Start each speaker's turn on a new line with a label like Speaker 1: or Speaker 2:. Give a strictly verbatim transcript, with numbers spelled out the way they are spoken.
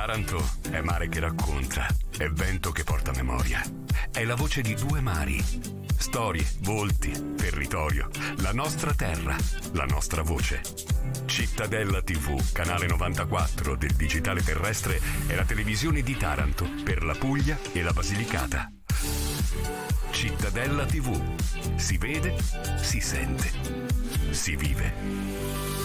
Speaker 1: Taranto è mare che racconta, è vento che porta memoria. È la voce di due mari. Storie, volti, territorio, la nostra terra, la nostra voce. Cittadella tivù, canale novantaquattro del digitale terrestre, è la televisione di Taranto per la Puglia e la Basilicata. Cittadella tivù. Si vede, si sente, si vive.